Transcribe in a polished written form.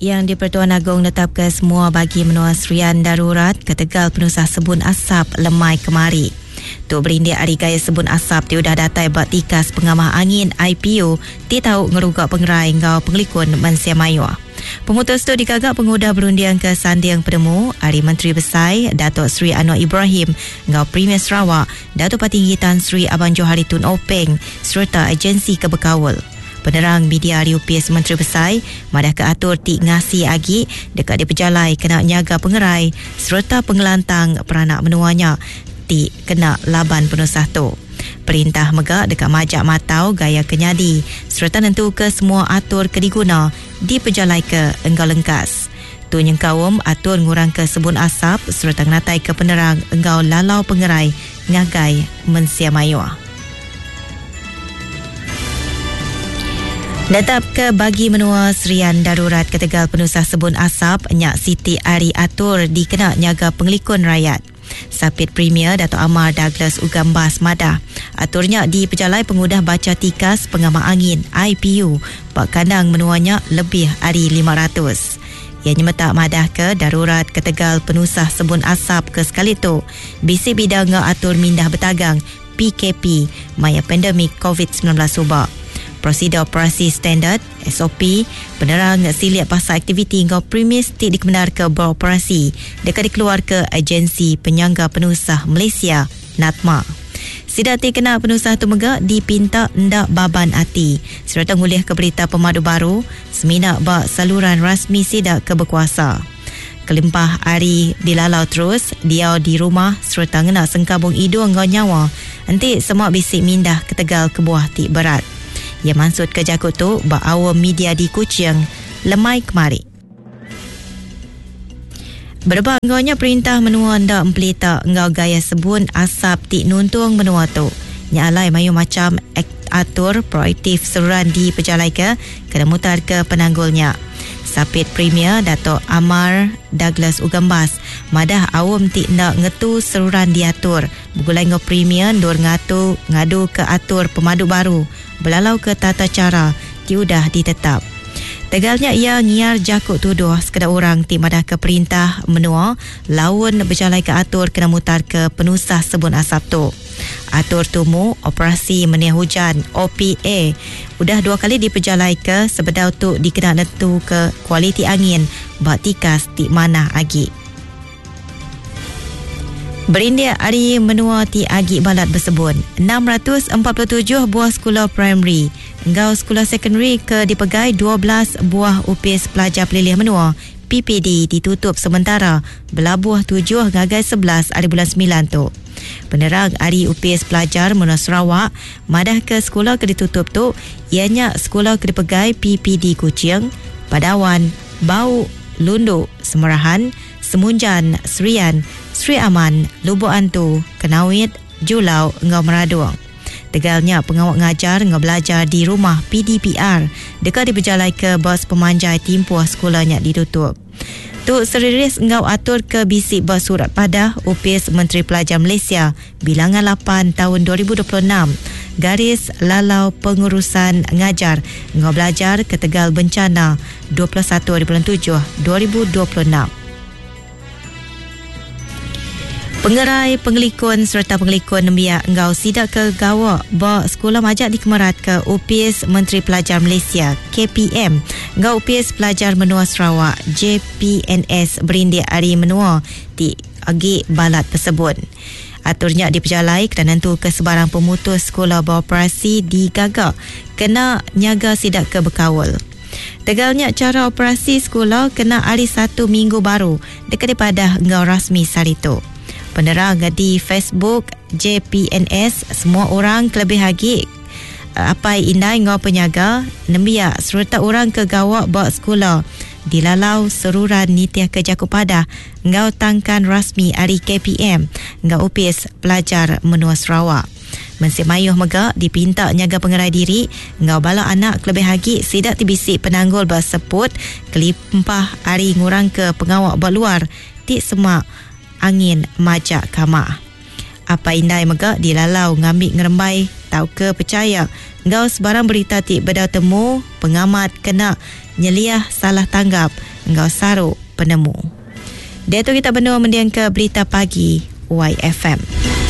Yang di-Pertuan Agong netapkan semua bagi menua serian darurat ke Tegal penusah sebun asap lemai kemari. Tuk Berindik Hari Gaya Sebun Asap tiudah datai buat tikas pengamah angin IPU ti tahu ngerugak pengerai ngau pengelikun Mansia Mayua. Pemutus tu dikagak pengudah berundian ke Sandiang Pedemu Hari Menteri Besar Datuk Seri Anwar Ibrahim ngau Premier Sarawak Datuk Patinggi Tan Sri Abang Johari Tun Openg serta agensi kebekawal. Penerang media Hari UPS Menteri Besar madah ke atur ti ngasi agi dekat di pejalai kena nyaga pengerai serta pengelantang peranak menuanya ti kena laban penusah tu. Perintah megak dekat majak matau gaya kenyadi serta nentu ke semua atur kediguna di pejalai ke engkau lengkas. Tu nyengkawum atur ngurang ke sebun asap serta ngenatai ke penerang engkau lalau pengerai ngagai Mansia Mayua. Datap ke bagi menua serian darurat ke Tegal penusah sebun asap Nyak Siti Ari atur dikena nyaga pengelikun rakyat. Sapit Premier Dato' Amar Douglas Ugambas madah aturnya di pejalai pengudah baca tikas pengamah angin IPU bak kandang menuanya lebih hari 500. Ia nyemetak madah ke darurat ke Tegal penusah sebun asap ke sekali tu bisi bidang atur mindah bertagang PKP maya pandemik COVID-19 subak. Prosedur operasi standard SOP penerang siliat pasal aktiviti ngau premis ti dikebenar ke beroperasi dekat dikeluar ke agensi penyangga penusah Malaysia NATMA. Sidak ti kena penusah tu megak dipinta ndak baban hati serta ngulih ke berita pemadu baru seminak bak saluran rasmi sidak ke berkuasa. Kelimpah hari dilalau terus dia di rumah serta ngena sengkabung hidung ngau nyawa nanti semua bisik mindah ke Tegal ke buah ti berat. Ia maksud ke jakut tu bak awam media di Kuching lemai kemari. Berbanggonya perintah menua ndak empelita ngau gaya sebun asap ti nuntung menua tu. Nyalai mayu macam atur proaktif seruan di pejalai ke kena mutar ke penanggulnya. Sapit Premier Dato' Amar Douglas Ugambas madah awam ti ndak ngetu seruan diatur. Begulai ngau Premier dur ngadu ke atur pemadu baru belalau ke tata cara tiudah ditetap. Tegalnya ia ngiar jakut tuduh sekedar orang ti madah ke perintah menua lawan berjalai ke atur kena mutar ke penusah sebun asap tu. Atur tumu operasi meniah hujan OPA udah 2 kali diperjalai ke sebedau tu dikena netu ke kualiti angin bak tikas ti manah agi. Berindik hari menua ti agi balat bersebun 647 buah sekolah primary engkau sekolah secondary ke dipegai 12 buah UPS pelajar pelilih menua PPD ditutup sementara belabuh 7 gagai 11 hari bulan 9 tu. Penerang hari UPS pelajar menua Sarawak madah ke sekolah ke ditutup tu ianya sekolah ke dipegai PPD Kuching, Padawan, Bau, Lundu, Semerahan, Semunjan, Serian, Sri Aman, Lubuk Antu, Kenawit, Julau, ngau Meraduang. Tegalnya pengawak ngajar ngau belajar di rumah PDPR dekat diberjalai ke bos pemanjai timpuh sekolahnya ditutup. Tu seriris ngau atur ke bisik bos surat padah UPS Menteri Pelajar Malaysia bilangan 8 tahun 2026 garis lalau pengurusan ngajar ngau belajar ke Tegal bencana 21/7/2026. Pengerai, pengelikun serta pengelikun nembiak engkau sidak ke gawa bawa sekolah majak di Kemerat ke UPS Menteri Pelajar Malaysia KPM engkau UPS Pelajar Menua Sarawak JPNS Berindik Hari Menua di agi balat tersebut. Aturnya diperjalai kerana nentu ke sebarang pemutus sekolah beroperasi digagak kena nyaga sidak ke berkawal. Tegalnya cara operasi sekolah kena hari 1 minggu baru dekat daripada engkau rasmi sarito. Penerang di Facebook JPNS semua orang kelebih hagi apai indai ngau penyaga nembiak serta orang ke gawak bawa sekolah dilalau seruran nitiah ke Jakub Padah ngau tangkan rasmi hari KPM ngau UPS Pelajar Menua Sarawak. Mensip mayuh megak dipinta nyaga pengerai diri ngau bala anak kelebih hagi sidak tibisik penanggul berseput kelimpah hari ngurang ke pengawak berluar ti semak angin majak kamar. Apa indai megak dilalau ngambil ngerembai tau ke percaya ngau sebarang berita tik bedau temu pengamat kena nyeliah salah tanggap ngau saruk penemu. Dia tu kita benua mendiang ke berita pagi YFM.